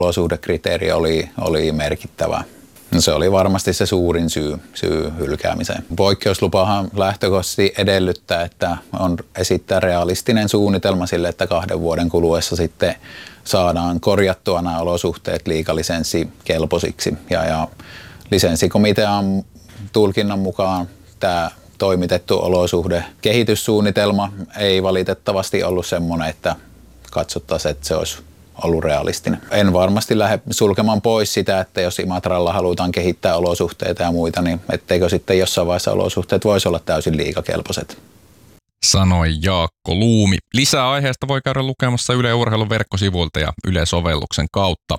Olosuhdekriteeri oli merkittävä. Se oli varmasti se suurin syy hylkäämiseen. Poikkeuslupahan lähtökohtaisesti edellyttää, että on esittää realistinen suunnitelma sille, että 2 vuoden kuluessa sitten saadaan korjattua nämä olosuhteet liigalisenssikelpoisiksi. Ja lisenssikomitean tulkinnan mukaan tämä toimitettu olosuhdekehityssuunnitelma ei valitettavasti ollut semmoinen, että katsottaisiin, että se olisi ollut realistinen. En varmasti lähde sulkemaan pois sitä, että jos Imatralla halutaan kehittää olosuhteita ja muita, niin etteikö sitten jossain vaiheessa olosuhteet voisi olla täysin liigakelpoiset. Sanoi Jaakko Luumi. Lisää aiheesta voi käydä lukemassa Yle Urheilun verkkosivuilta ja Yle-sovelluksen kautta.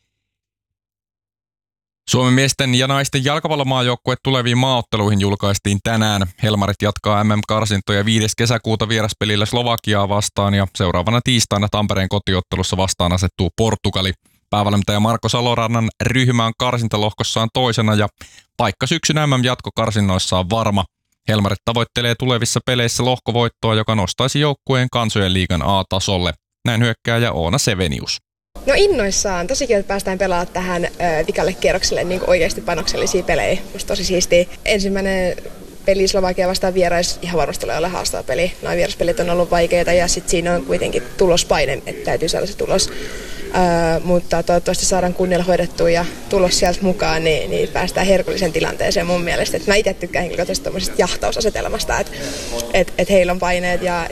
Suomen miesten ja naisten jalkapallomaajoukkue tuleviin maaotteluihin julkaistiin tänään. Helmarit jatkaa MM-karsintoja 5. kesäkuuta vieraspelillä Slovakiaa vastaan ja seuraavana tiistaina Tampereen kotiottelussa vastaan asettuu Portugali. Päävalmentaja Marko Salorannan ryhmä on karsintalohkossaan toisena ja paikka syksyn MM-jatkokarsinnoissa on varma. Helmarit tavoittelee tulevissa peleissä lohkovoittoa, joka nostaisi joukkueen kansojen liigan A-tasolle. Näin hyökkääjä Oona Sevenius. No innoissaan. Tosi kiva, että päästään pelaamaan tähän vikalle kierrokselle niin oikeasti panoksellisia pelejä. Musta tosi siistiä. Ensimmäinen peli Slovakia vastaan vierais ihan varmasti tulee olemaan haastava peli. Noin vieraspelit on ollut vaikeita ja sitten siinä on kuitenkin tulospaine, että täytyy saada se tulos. Mutta toivottavasti saadaan kunnialla hoidettua ja tulos sieltä mukaan, niin päästään herkullisen tilanteeseen mun mielestä. Et mä itse tykkään henkilökohtaisesti tommosesta jahtausasetelmasta, että heillä on paineet ja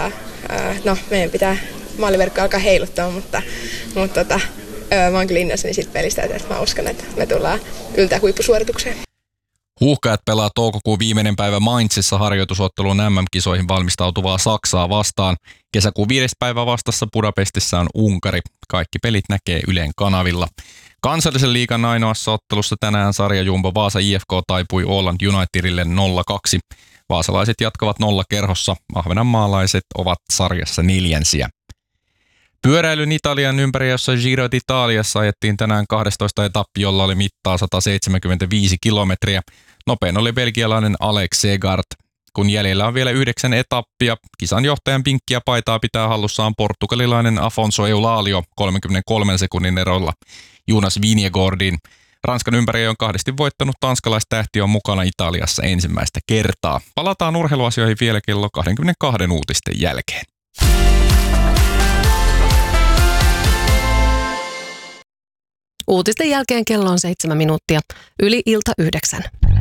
meidän pitää maaliverkko alkaa heiluttaa, mutta mä oon kyllä innoissani siitä pelistä, että mä uskon, että me tullaan yltää huippusuoritukseen. Huuhkajat pelaa toukokuun viimeinen päivä Mainzissa harjoitusotteluun MM-kisoihin valmistautuvaa Saksaa vastaan. Kesäkuun 5. päivä vastassa Budapestissa on Unkari. Kaikki pelit näkee Ylen kanavilla. Kansallisen liigan ainoassa ottelussa tänään sarjajumbo Vaasa IFK taipui Åland Unitedille 0-2. Vaasalaiset jatkavat 0 kerhossa. Ahvenanmaalaiset ovat sarjassa 4. Pyöräilyn Italian ympäri, jossa Giro d'Italiassa ajettiin tänään 12 etappi, jolla oli mittaa 175 kilometriä. Nopein oli belgialainen Alex Segard. Kun jäljellä on vielä 9 etappia, kisan johtajan pinkkiä paitaa pitää hallussaan portugalilainen Afonso Eulalio 33 sekunnin erolla Jonas Vingegaardin. Ranskan ympäri on kahdesti voittanut tanskalaistähti on mukana Italiassa ensimmäistä kertaa. Palataan urheiluasioihin vielä kello 22 uutisten jälkeen. Uutisten jälkeen kello on 7 minuuttia, yli ilta 9.